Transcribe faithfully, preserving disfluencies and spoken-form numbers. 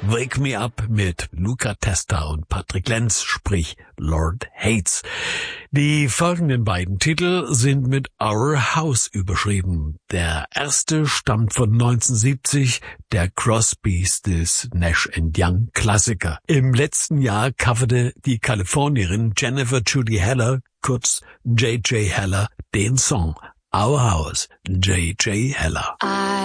Wake Me Up mit Luca Testa und Patrick Lenz, sprich Lord Hates. Die folgenden beiden Titel sind mit Our House überschrieben. Der erste stammt von neunzehnhundertsiebzig, der Crosbys des Nash and Young Klassiker. Im letzten Jahr coverte die Kalifornierin Jennifer Judy Heller, kurz J J Heller, den Song Our House, J J Heller. I